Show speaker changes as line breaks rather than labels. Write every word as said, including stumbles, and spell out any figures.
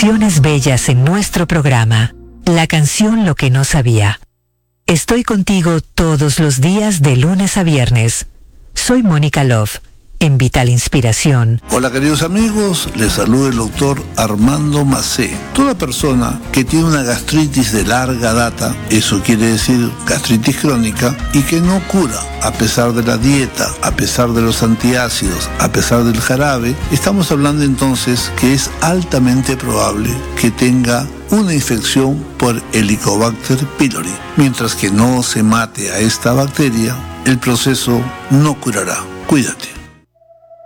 Canciones bellas en nuestro programa. La canción Lo que no sabía. Estoy contigo todos los días de lunes a viernes. Soy Mónica Love, en Vital Inspiración.
Hola queridos amigos, les saluda el doctor Armando Macé. Toda persona que tiene una gastritis de larga data, eso quiere decir gastritis crónica, y que no cura a pesar de la dieta, a pesar de los antiácidos, a pesar del jarabe, estamos hablando entonces que es altamente probable que tenga una infección por Helicobacter pylori. Mientras que no se mate a esta bacteria, el proceso no curará. Cuídate.